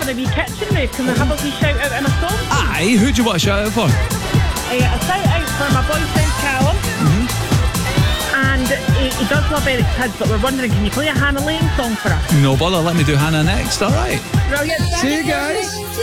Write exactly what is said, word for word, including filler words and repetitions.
a wee kitchen rave. Can we have a wee shout out in a song? Aye, who do you want to shout out for? Uh, a shout out for my boyfriend Callum. Mm-hmm. And he, he does love Eric Kids, but we're wondering, can you play a Hannah Lane song for us? No bother, let me do Hannah next, alright? Brilliant. See you guys.